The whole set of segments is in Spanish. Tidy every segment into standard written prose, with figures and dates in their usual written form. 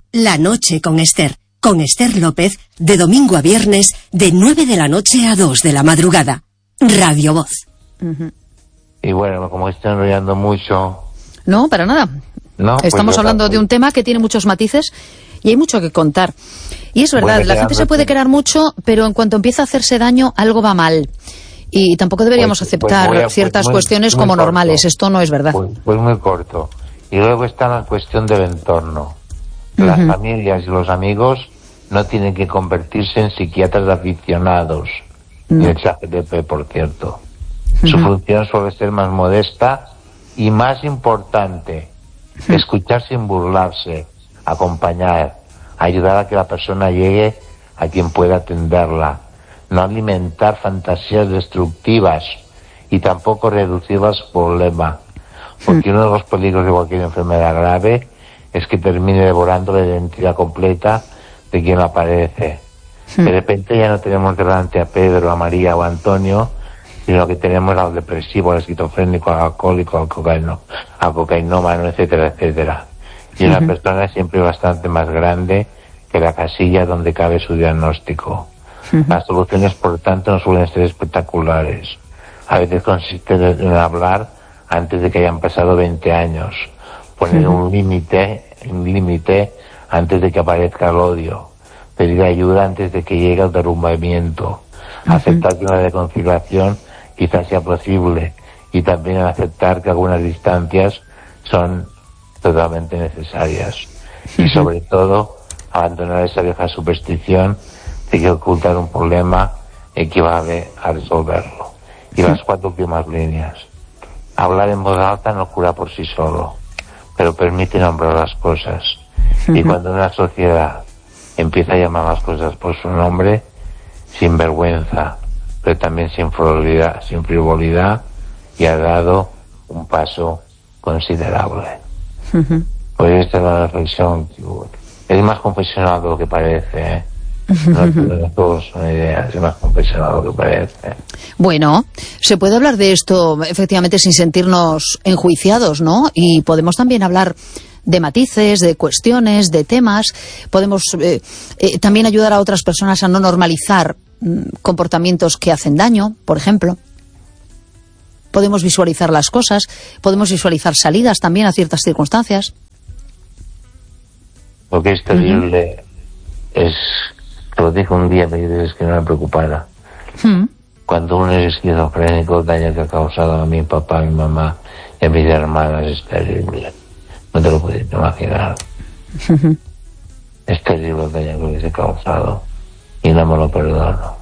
La noche con Esther López, de domingo a viernes, de 9 de la noche a 2 de la madrugada. Radio Voz. Y bueno, como estoy enrollando mucho... No, para nada. No, estamos hablando de un tema que tiene muchos matices y hay mucho que contar. Y es verdad, la gente se puede querer mucho, pero en cuanto empieza a hacerse daño, algo va mal. Y tampoco deberíamos aceptar ciertas cuestiones como corto, normales. Esto no es verdad. Pues muy corto. Y luego está la cuestión del entorno. Las familias y los amigos no tienen que convertirse en psiquiatras aficionados. Y el ChatGPT, por cierto. Su función suele ser más modesta y más importante. Escuchar sin burlarse, acompañar, ayudar a que la persona llegue a quien pueda atenderla. No alimentar fantasías destructivas y tampoco reducir los problemas. Porque uno de los peligros de cualquier enfermedad grave es que termine devorando la identidad completa de quien la padece. De repente ya no tenemos delante a Pedro, a María o a Antonio, sino que tenemos al depresivo, al esquizofrénico, al alcohólico, al cocainómano, etcétera, etcétera. Y una persona siempre bastante más grande que la casilla donde cabe su diagnóstico. Las soluciones, por tanto, no suelen ser espectaculares. A veces consiste en hablar antes de que hayan pasado 20 años, poner un límite antes de que aparezca el odio, pedir ayuda antes de que llegue el derrumbamiento, aceptar que una reconciliación quizás sea posible y también aceptar que algunas distancias son totalmente necesarias. Y sobre todo, abandonar esa vieja superstición de que ocultar un problema equivale a resolverlo. Y las 4 últimas líneas. Hablar en voz alta no cura por sí solo, pero permite nombrar las cosas. Y cuando una sociedad empieza a llamar las cosas por su nombre, sin vergüenza, pero también sin frivolidad, y ha dado un paso considerable. Pues esta es la reflexión. Es más confesional de lo que parece, ¿eh? No todos son ideas, es más confesional de lo que parece. Bueno, se puede hablar de esto efectivamente sin sentirnos enjuiciados, ¿no? Y podemos también hablar de matices, de cuestiones, de temas. Podemos también ayudar a otras personas a no normalizar comportamientos que hacen daño, por ejemplo. Podemos visualizar las cosas, podemos visualizar salidas también a ciertas circunstancias. Lo que es terrible es, lo dije un día, me dices que no me preocupara. Cuando uno es esquizofrénico, el daño que ha causado a mi papá, a mi mamá y a mis hermanas es terrible. No te lo puedes imaginar. Es terrible el daño que les he causado y no me lo perdono.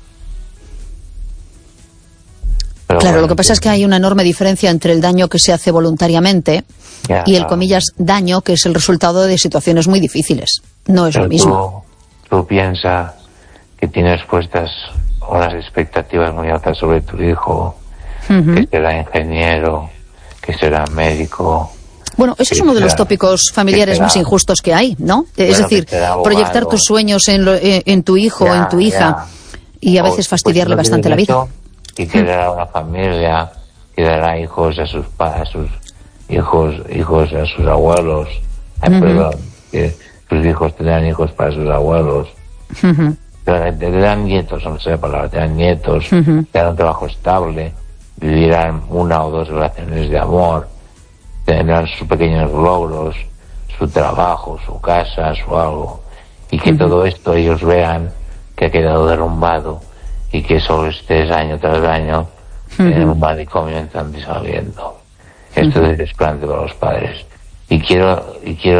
Pero claro, lo que pasa es que hay una enorme diferencia entre el daño que se hace voluntariamente y el, comillas, daño que es el resultado de situaciones muy difíciles. No es lo mismo. Tú piensas que tienes puestas unas expectativas muy altas sobre tu hijo, que será ingeniero, que será médico. Bueno, eso es uno de los tópicos familiares más injustos que hay, ¿no? Es decir, proyectar tus sueños en tu hijo o en tu hija y a veces fastidiarle bastante la vida. Y que dará una familia, que dará hijos a sus hijos a sus abuelos, perdón, que sus hijos tendrán hijos para sus abuelos, tendrán nietos, no sé la palabra, tendrán nietos, tendrán un trabajo estable, vivirán 1 o 2 relaciones de amor, tendrán sus pequeños logros, su trabajo, su casa, su algo, y que todo esto ellos vean que ha quedado derrumbado y que solo estés año tras año en un manicomio entrando y saliendo. Esto es desplante para los padres. Y quiero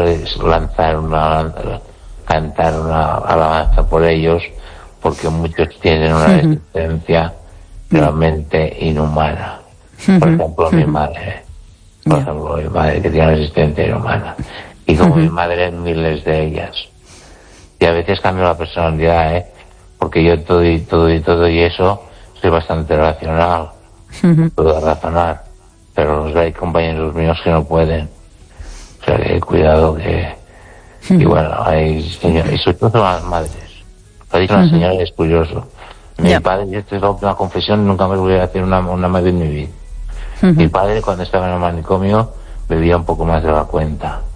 cantar una alabanza por ellos, porque muchos tienen una existencia realmente inhumana. Por ejemplo, mi madre. Por ejemplo, mi madre, que tiene una existencia inhumana. Y como mi madre, miles de ellas. Y a veces cambio la personalidad, porque yo todo y eso soy bastante racional. Puedo razonar. Pero hay compañeros míos que no pueden. O sea, que cuidado que... Y bueno, hay señores, y sobre todo las madres. Lo ha dicho una señora y es curioso. Mi padre, y esta es la última confesión, nunca me voy a hacer una madre en mi vida. Mi padre, cuando estaba en el manicomio, bebía un poco más de la cuenta.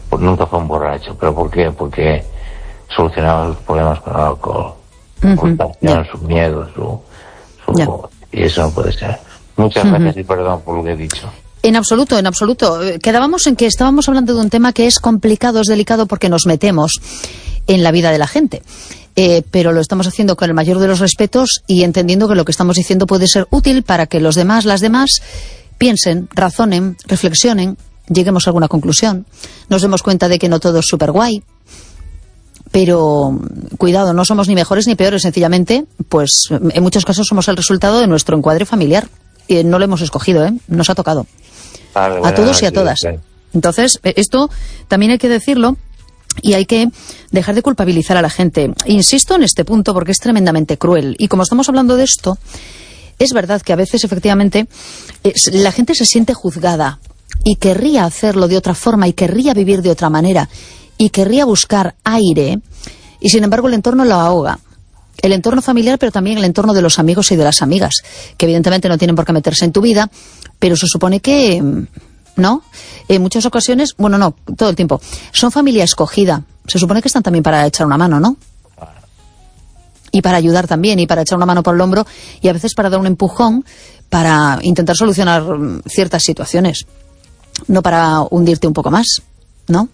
Pues nunca fue un borracho. ¿Pero por qué? Porque solucionaba los problemas con el alcohol. Su miedo, y eso no puede ser. Muchas gracias y perdón por lo que he dicho. En absoluto, en absoluto. Quedábamos en que estábamos hablando de un tema que es complicado, es delicado, porque nos metemos en la vida de la gente. Pero lo estamos haciendo con el mayor de los respetos y entendiendo que lo que estamos diciendo puede ser útil para que los demás, las demás, piensen, razonen, reflexionen, lleguemos a alguna conclusión. Nos demos cuenta de que no todo es súper guay. Pero, cuidado, no somos ni mejores ni peores, sencillamente, pues en muchos casos somos el resultado de nuestro encuadre familiar. Y no lo hemos escogido, nos ha tocado. Vale, a todos y a todas. Entonces, esto también hay que decirlo y hay que dejar de culpabilizar a la gente. Insisto en este punto porque es tremendamente cruel. Y como estamos hablando de esto, es verdad que a veces, efectivamente, la gente se siente juzgada y querría hacerlo de otra forma y querría vivir de otra manera y querría buscar aire y, sin embargo, el entorno lo ahoga. El entorno familiar, pero también el entorno de los amigos y de las amigas, que evidentemente no tienen por qué meterse en tu vida, pero se supone que, ¿no? En muchas ocasiones, bueno, no, todo el tiempo, son familia escogida. Se supone que están también para echar una mano, ¿no? Y para ayudar también, y para echar una mano por el hombro, y a veces para dar un empujón, para intentar solucionar ciertas situaciones, no para hundirte un poco más, ¿no?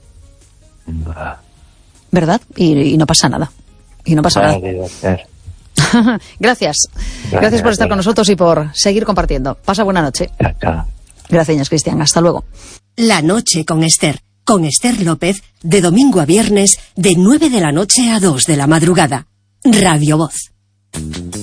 ¿Verdad? Y no pasa nada. Y no pasa nada. Gracias. Gracias por estar con nosotros y por seguir compartiendo. Pasa buena noche. Gracias, Cristian. Hasta luego. La noche con Esther López, de domingo a viernes, de 9 de la noche a 2 de la madrugada. Radio Voz.